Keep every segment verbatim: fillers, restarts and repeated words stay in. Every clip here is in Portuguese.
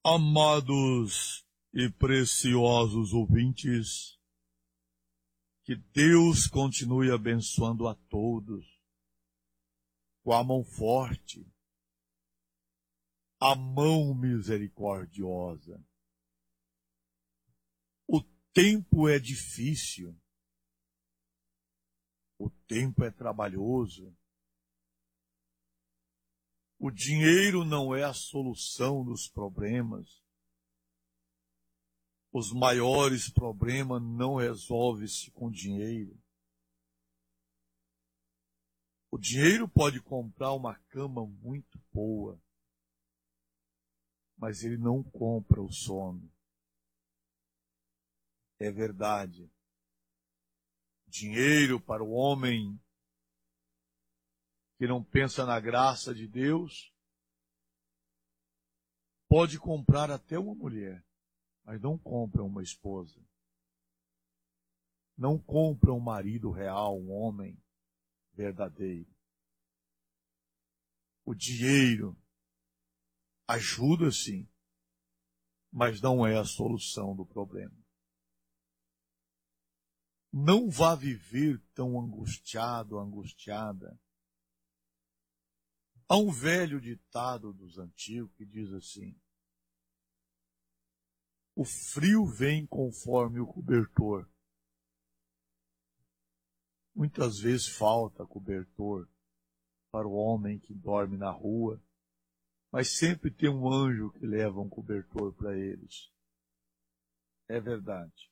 Amados e preciosos ouvintes, que Deus continue abençoando a todos com a mão forte, a mão misericordiosa. O tempo é difícil, o tempo é trabalhoso. O dinheiro não é a solução dos problemas. Os maiores problemas não resolvem-se com dinheiro. O dinheiro pode comprar uma cama muito boa, mas ele não compra o sono. É verdade. Dinheiro para o homem que não pensa na graça de Deus, pode comprar até uma mulher, mas não compra uma esposa. Não compra um marido real, um homem verdadeiro. O dinheiro ajuda sim, mas não é a solução do problema. Não vá viver tão angustiado, angustiada. Há um velho ditado dos antigos que diz assim: o frio vem conforme o cobertor. Muitas vezes falta cobertor para o homem que dorme na rua, mas sempre tem um anjo que leva um cobertor para eles. É verdade.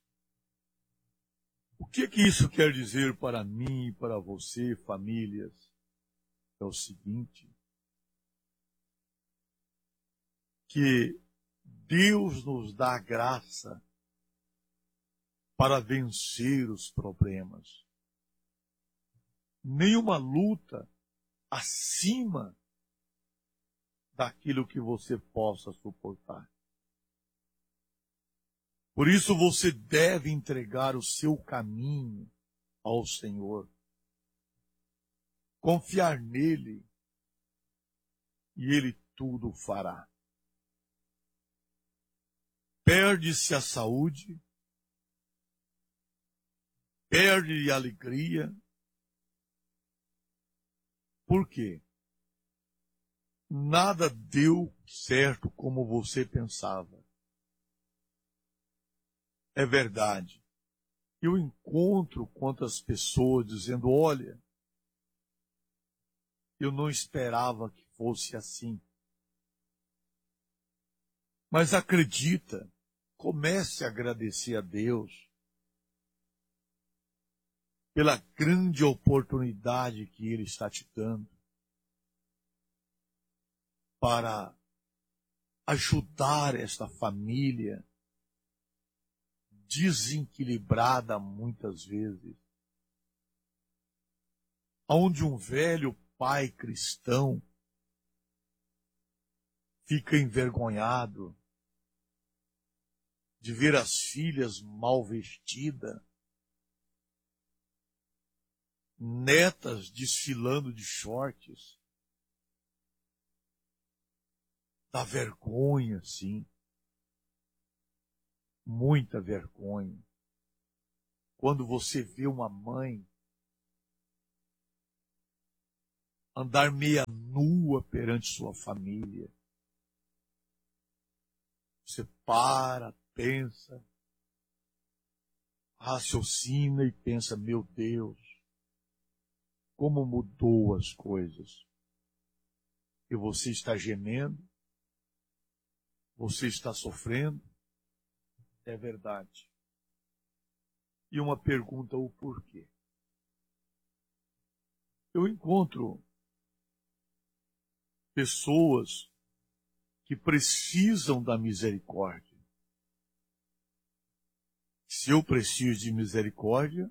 O que que isso quer dizer para mim e para você, famílias? É o seguinte: que Deus nos dá graça para vencer os problemas. Nenhuma luta acima daquilo que você possa suportar. Por isso você deve entregar o seu caminho ao Senhor. Confiar nele e ele tudo fará. Perde-se a saúde, perde a alegria. Por quê? Nada deu certo como você pensava. É verdade. Eu encontro quantas pessoas dizendo: olha, eu não esperava que fosse assim. Mas acredita, comece a agradecer a Deus pela grande oportunidade que Ele está te dando para ajudar esta família desequilibrada muitas vezes, onde um velho pai cristão fica envergonhado de ver as filhas mal vestidas, netas desfilando de shorts. Dá vergonha, sim. Muita vergonha. Quando você vê uma mãe andar meia nua perante sua família, você para, pensa, raciocina e pensa: meu Deus, como mudou as coisas. E você está gemendo, você está sofrendo. É verdade. E uma pergunta: o porquê? Eu encontro pessoas que precisam da misericórdia. Se eu preciso de misericórdia,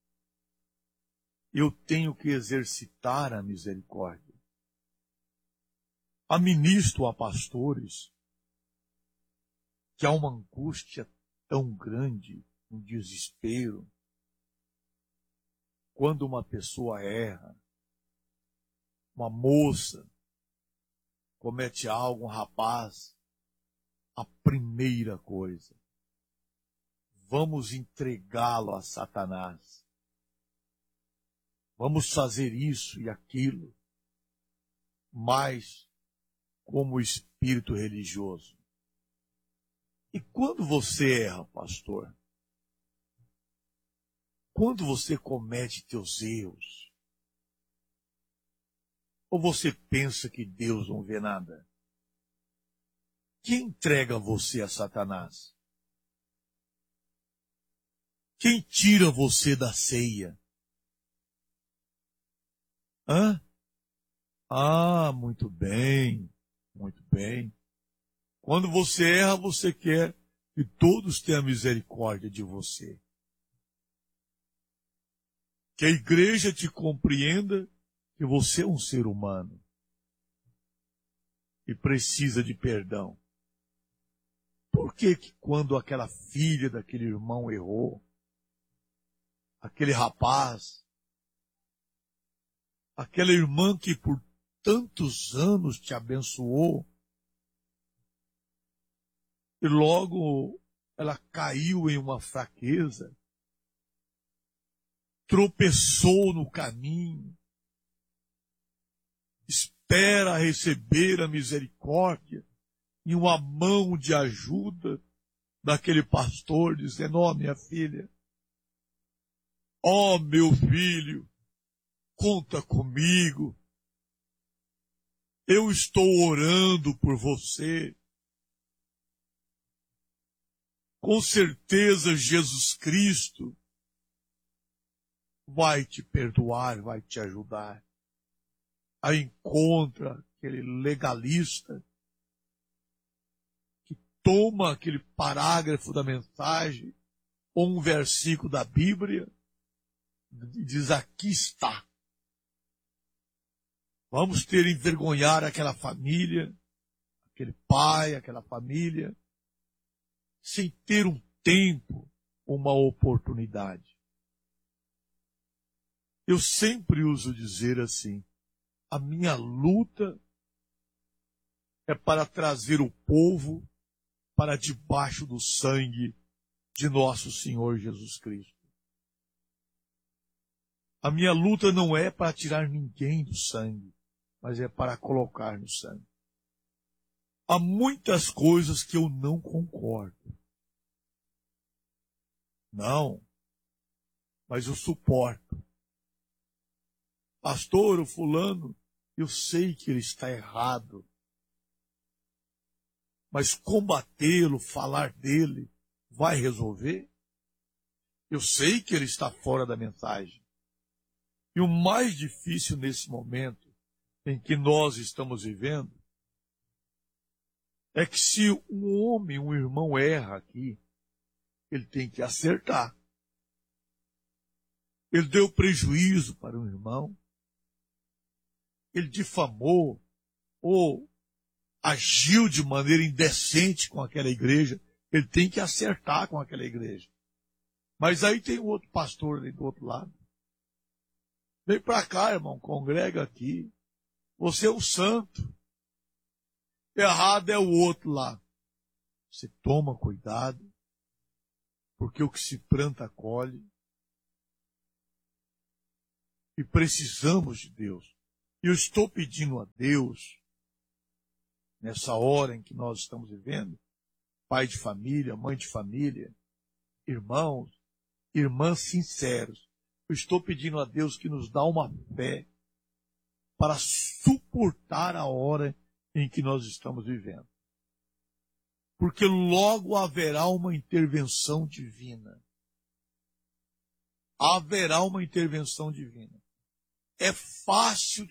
eu tenho que exercitar a misericórdia. Administro a pastores que há uma angústia tão grande, um desespero, quando uma pessoa erra, uma moça comete algo, um rapaz a primeira coisa, vamos entregá-lo a Satanás. Vamos fazer isso e aquilo, mas como espírito religioso. E quando você erra, pastor? Quando você comete teus erros? Ou você pensa que Deus não vê nada? Quem entrega você a Satanás? Quem tira você da ceia? Hã? Ah, muito bem, muito bem. Quando você erra, você quer que todos tenham misericórdia de você. Que a igreja te compreenda que você é um ser humano e precisa de perdão. Por que que quando aquela filha daquele irmão errou, aquele rapaz, aquela irmã que por tantos anos te abençoou, e logo ela caiu em uma fraqueza, tropeçou no caminho, espera receber a misericórdia e uma mão de ajuda daquele pastor, dizendo: ó, minha filha, ó, meu filho, conta comigo, eu estou orando por você. Com certeza Jesus Cristo vai te perdoar, vai te ajudar. Aí encontra aquele legalista que toma aquele parágrafo da mensagem ou um versículo da Bíblia e diz: aqui está. Vamos ter envergonhar aquela família, aquele pai, aquela família, sem ter um tempo, uma oportunidade. Eu sempre uso dizer assim: a minha luta é para trazer o povo para debaixo do sangue de nosso Senhor Jesus Cristo. A minha luta não é para tirar ninguém do sangue, mas é para colocar no sangue. Há muitas coisas que eu não concordo. Não, mas eu suporto. Pastor, o fulano, eu sei que ele está errado. Mas combatê-lo, falar dele, vai resolver? Eu sei que ele está fora da mensagem. E o mais difícil nesse momento em que nós estamos vivendo é que se um homem, um irmão erra aqui, ele tem que acertar. Ele deu prejuízo para um irmão, ele difamou ou agiu de maneira indecente com aquela igreja, ele tem que acertar com aquela igreja. Mas aí tem um outro pastor ali do outro lado. Vem para cá, irmão, congrega aqui. Você é um santo. Errado é o outro lá. Você toma cuidado, porque o que se planta colhe. E precisamos de Deus. E eu estou pedindo a Deus, nessa hora em que nós estamos vivendo, pai de família, mãe de família, irmãos, irmãs sinceros, eu estou pedindo a Deus que nos dá uma fé para suportar a hora em que nós estamos vivendo. Porque logo haverá uma intervenção divina. Haverá uma intervenção divina. É fácil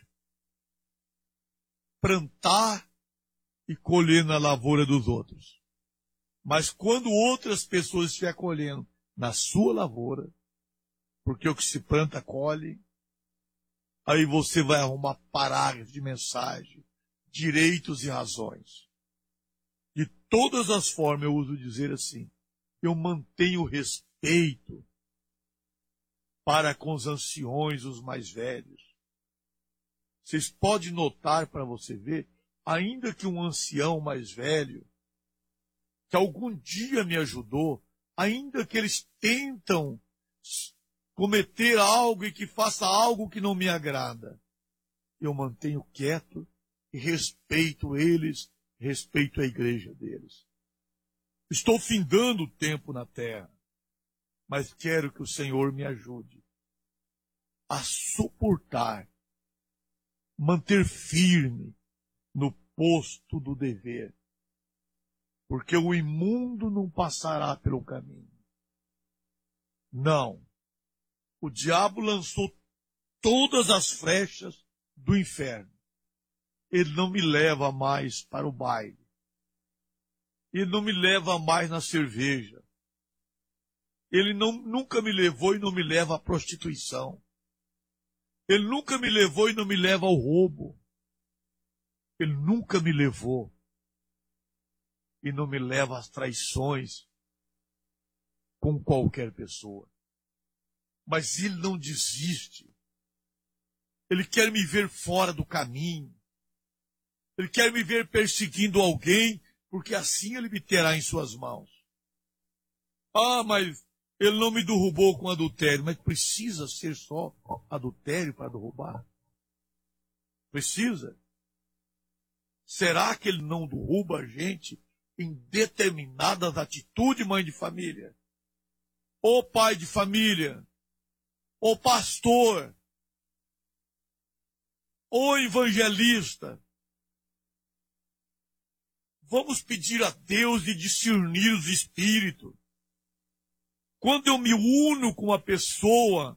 plantar e colher na lavoura dos outros. Mas quando outras pessoas estiverem colhendo na sua lavoura, porque o que se planta colhe, aí você vai arrumar parágrafos de mensagem, direitos e razões. De todas as formas, eu uso dizer assim, eu mantenho respeito para com os anciões, os mais velhos. Vocês podem notar para você ver, ainda que um ancião mais velho que algum dia me ajudou, ainda que eles tentam cometer algo e que faça algo que não me agrada, eu mantenho quieto e respeito eles, respeito a igreja deles. Estou findando o tempo na terra, mas quero que o Senhor me ajude a suportar, manter firme no posto do dever, porque o imundo não passará pelo caminho. Não. O diabo lançou todas as flechas do inferno. Ele não me leva mais para o baile. Ele não me leva mais na cerveja. Ele não, nunca me levou e não me leva à prostituição. Ele nunca me levou e não me leva ao roubo. Ele nunca me levou e não me leva às traições com qualquer pessoa. Mas ele não desiste. Ele quer me ver fora do caminho. Ele quer me ver perseguindo alguém, porque assim ele me terá em suas mãos. Ah, mas ele não me derrubou com adultério. Mas precisa ser só adultério para derrubar? Precisa? Será que ele não derruba a gente em determinadas atitudes, mãe de família? Ou pai de família? Ou pastor? Ou evangelista? Vamos pedir a Deus de discernir os espíritos. Quando eu me uno com uma pessoa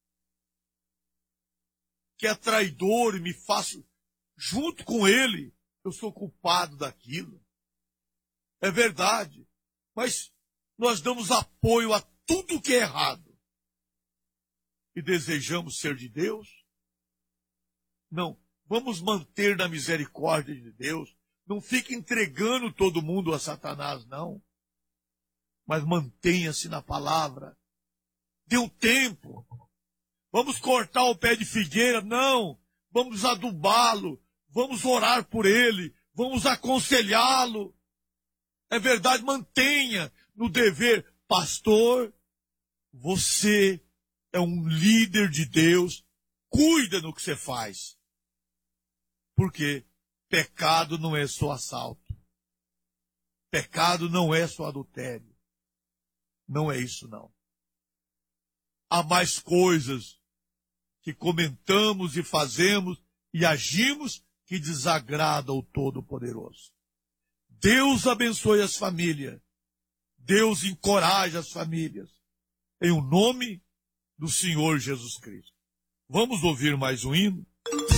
que é traidor e me faço junto com ele, eu sou culpado daquilo. É verdade. Mas nós damos apoio a tudo que é errado. E desejamos ser de Deus? Não. Vamos manter na misericórdia de Deus. Não fique entregando todo mundo a Satanás, não. Mas mantenha-se na palavra. Dê um tempo. Vamos cortar o pé de figueira? Não. Vamos adubá-lo. Vamos orar por ele. Vamos aconselhá-lo. É verdade, mantenha no dever. Pastor, você é um líder de Deus. Cuida no que você faz. Por quê? Pecado não é só assalto. Pecado não é só adultério. Não é isso, não. Há mais coisas que comentamos e fazemos e agimos que desagradam o Todo-Poderoso. Deus abençoe as famílias. Deus encoraja as famílias. Em o nome do Senhor Jesus Cristo. Vamos ouvir mais um hino?